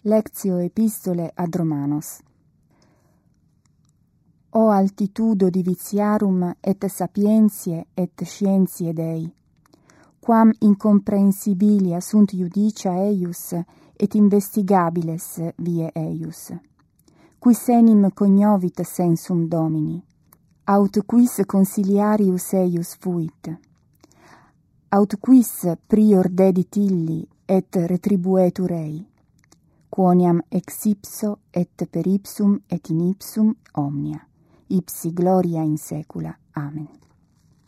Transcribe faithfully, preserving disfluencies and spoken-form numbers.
Lectio epistole ad Romanos. O altitudo divitiarum et sapientiae et scientiae Dei, quam incomprehensibilia sunt iudicia eius et investigabiles vie eius, quis enim cognovit sensum Domini, aut quis consiliarius eius fuit, aut quis prior dedit illi et retribuetur ei, quoniam ex ipso et per ipsum et in ipsum omnia, ipsi gloria in saecula. Amen.